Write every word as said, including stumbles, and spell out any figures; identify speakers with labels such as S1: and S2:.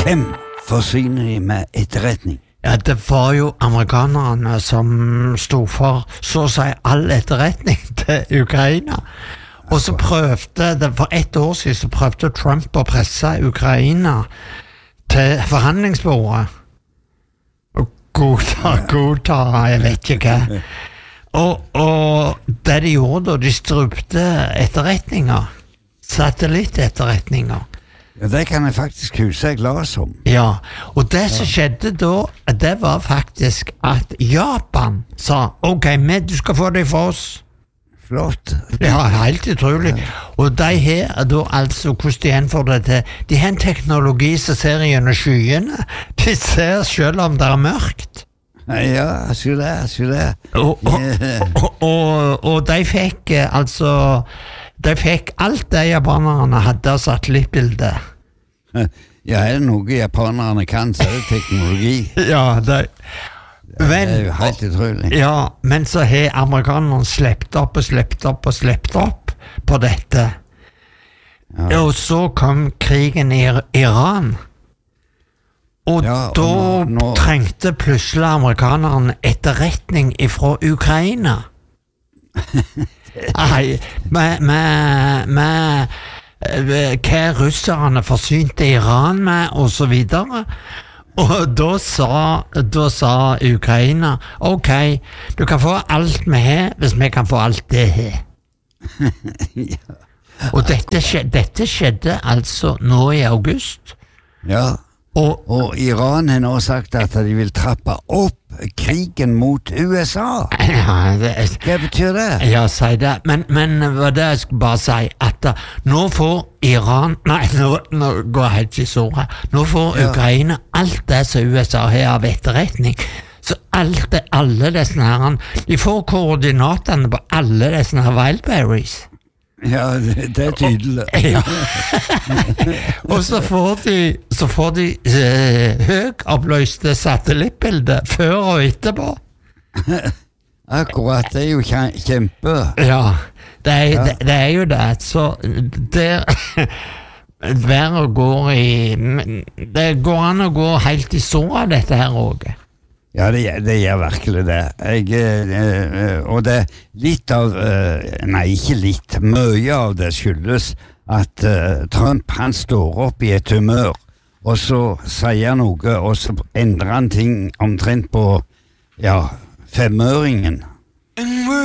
S1: Hvem forsyner de med etterretning?
S2: Ja, det var jo amerikanerne som stod for så å si all etterretning til Ukraina. Og så prøvde det, for ett år siden så prøvde Trump å presse Ukraina til forhandlingsbordet. Og godta, godta, jeg vet ikke hva. Og, og det de gjorde da, de strupte etterretninger, satellittetterretninger.
S1: Ja, det kan jeg faktisk huske jeg las om.
S2: Ja, og det som skjedde da, det var faktisk at Japan sa, ok, men du skal få det for oss.
S1: Flott.
S2: Ja, helt utrolig. Og de her, da, altså, hvordan de igjen får det til, de har en teknologi som ser gjennom skyene, de ser selv om det er mørkt.
S1: Ja, så det, så det.
S2: Og, og, og, og, og de fikk, altså, de fikk alt det japanerne hadde av satellittbilde.
S1: Ja, er det noe japanerne kan, så er det teknologi.
S2: Ja, det, men,
S1: det er jo helt utrolig.
S2: Ja, men så har amerikanerne slept opp og slept opp og slept opp på dette. Ja. Og så kom krigen i Iran. Og
S1: ja, og
S2: da
S1: nå, nå... trengte
S2: plutselig amerikanerne etterretning ifra Ukraina. Nei, med, med, med hva russerne forsynte Iran med, og så videre. Og da sa, da sa Ukraina, ok, du kan få alt vi har, hvis vi kan få alt det her. Ja. Og dette skjedde, dette skjedde altså nå i august.
S1: Ja. Og, og Iran har nå sagt at de vil trappe opp krigen mot U S A.
S2: Ja, det er,
S1: hva betyr det?
S2: Ja, si det. Men, men hva det jeg skal bare si, at nå får Iran, nei, nå, nå går jeg helt i såret, nå får ja. Ukraina alt det som U S A har av etterretning. Så alt det, alle disse her, de får koordinatene på alle disse her wildberries.
S1: Ja, det, det er tydelig.
S2: Ja. Og så får de, så får de eh, høyoppløste satellittbilder før og etterpå.
S1: Akkurat, det er jo kjempe.
S2: Ja, det er,
S1: ja.
S2: Det, det er jo det. Så der været går i, det går an å gå helt i så av dette her også.
S1: Ja, det, det gjør virkelig det. Jeg, eh, og det litt av, eh, nei, ikke litt, mye av det skyldes at eh, Trump, han står opp i et humør, og så sier han noe, og så endrer han ting omtrent på, ja, femøringen.